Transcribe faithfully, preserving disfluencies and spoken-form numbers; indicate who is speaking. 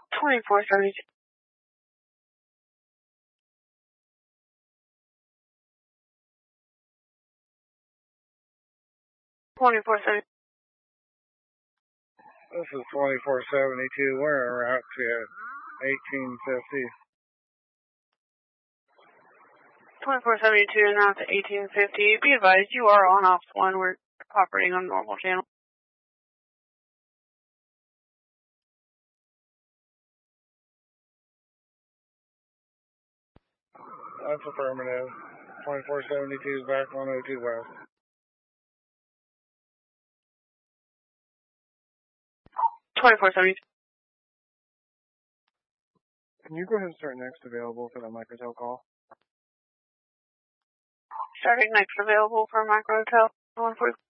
Speaker 1: twenty-four seventy-two. twenty-four seventy-two.
Speaker 2: This is twenty-four seventy-two. We're en route to eighteen fifty.
Speaker 1: twenty-four seventy-two and now to eighteen fifty. Be advised, you are on ops one. We're operating on normal channel.
Speaker 2: That's affirmative. twenty-four seventy-two is back on oh two West.
Speaker 1: twenty-four seventy-two.
Speaker 2: Can you go ahead and start next available for the microtel call?
Speaker 1: Starting next available for microtel. one forty.